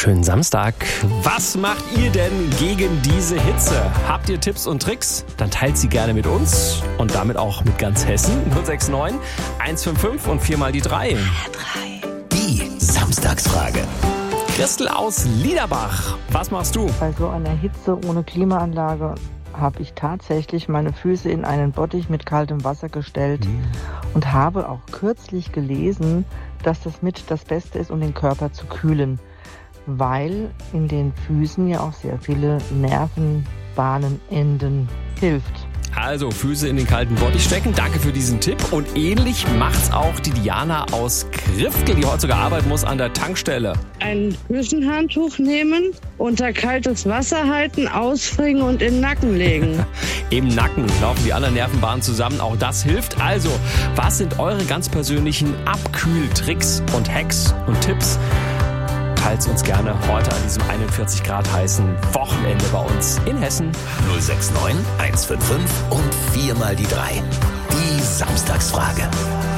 wunderschönen Samstag. Was macht ihr denn gegen diese Hitze? Habt ihr Tipps und Tricks? Dann teilt sie gerne mit uns und damit auch mit ganz Hessen. 069 155 und 4 mal die 3. Die Samstagsfrage. Christel aus Liederbach, was machst du? Bei so einer Hitze ohne Klimaanlage habe ich tatsächlich meine Füße in einen Bottich mit kaltem Wasser gestellt und habe auch kürzlich gelesen, dass das mit das Beste ist, um den Körper zu kühlen, weil in den Füßen ja auch sehr viele Nervenbahnenenden hilft. Also Füße in den kalten Bottich stecken, danke für diesen Tipp. Und ähnlich macht's auch die Diana aus Kriftel, die heute sogar arbeiten muss an der Tankstelle. Ein Küchenhandtuch nehmen, unter kaltes Wasser halten, ausfringen und in den Nacken legen. Im Nacken laufen die anderen Nervenbahnen zusammen, auch das hilft. Also, was sind eure ganz persönlichen Abkühltricks und Hacks und Tipps? Teilt uns gerne heute an diesem 41 Grad heißen Wochenende bei uns in Hessen. 069 155 und 4 mal die 3. Die Samstagsfrage.